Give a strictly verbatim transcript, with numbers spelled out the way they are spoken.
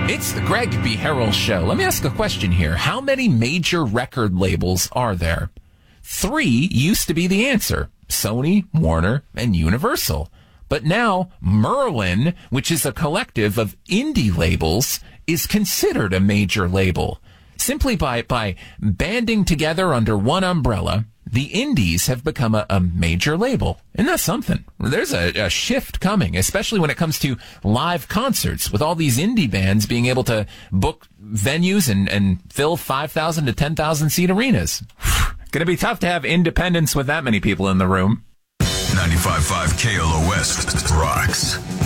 It's the Greg B. Harrell Show. Let me ask a question here. How many major record labels are there? Three used to be the answer. Sony, Warner, and Universal. But now, Merlin, which is a collective of indie labels, is considered a major label. Simply by, by banding together under one umbrella, the indies have become a, a major label. Isn't that something? There's a, a shift coming, especially when it comes to live concerts, with all these indie bands being able to book venues and, and fill five thousand to ten thousand seat arenas. Going to be tough to have independence with that many people in the room. ninety-five point five K L O S rocks.